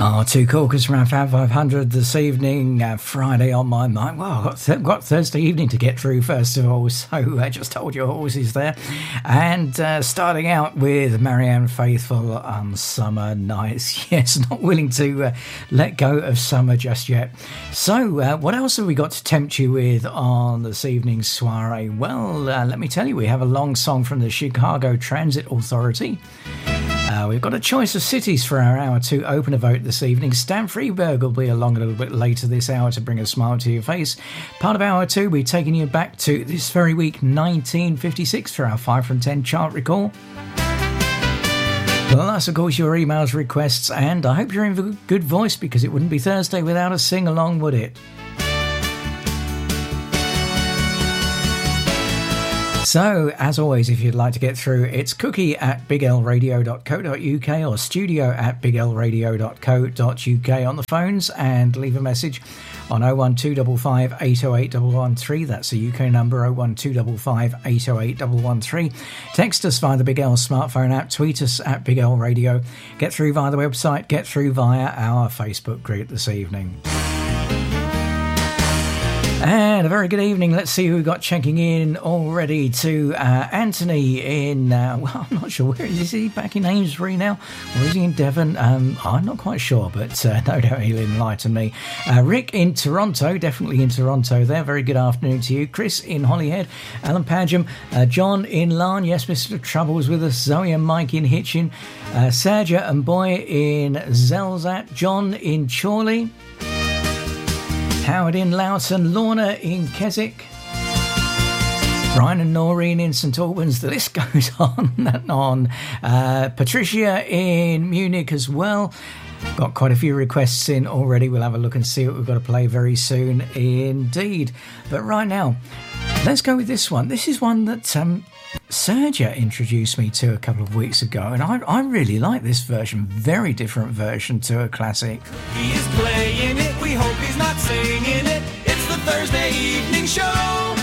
Oh, too cool, because around Fab 500 this evening, Friday on my mind. Well, I've got Thursday evening to get through, first of all, so just hold your horses there. And starting out with Marianne Faithfull on Summer Nights. Yes, not willing to let go of summer just yet. So, what else have we got to tempt you with on this evening's soiree? Well, let me tell you, we have a long song from the Chicago Transit Authority. We've got a choice of cities for our Hour 2 opener vote this evening. Stan Freberg will be along a little bit later this hour to bring a smile to your face. Part of Hour 2, we're taking you back to this very week, 1956, for our 5 from 10 chart recall. Well, that's, of course, your emails, requests, and I hope you're in good voice, because it wouldn't be Thursday without a sing-along, would it? So, as always, if you'd like to get through, it's cookie@biglradio.co.uk or studio@biglradio.co.uk on the phones, and leave a message on 01255 808 113. That's the UK number, 01255 808 113. Text us via the Big L smartphone app, tweet us at Big L Radio, get through via the website, get through via our Facebook group this evening. And a very good evening. Let's see who we've got checking in already to Anthony in, well, I'm not sure. Where is he? Back in Amesbury now? Or is he in Devon? I'm not quite sure, but no doubt he'll enlighten me. Rick in Toronto, definitely in Toronto there. Very good afternoon to you. Chris in Holyhead. Alan Padgham. John in Larne. Yes, Mr. Trouble's with us. Zoe and Mike in Hitchin. Sergia and Boy in Zelzat. John in Chorley. Howard in Loughton, Lorna in Keswick, Brian and Noreen in St Albans. The list goes on and on. Patricia in Munich as well. Got quite a few requests in already. We'll have a look and see what we've got to play very soon indeed. But right now, let's go with this one. This is one that Sergia introduced me to a couple of weeks ago, and I really like this version. Very different version to a classic. He is playing it, we hope he's not singing it. It's the Thursday evening show.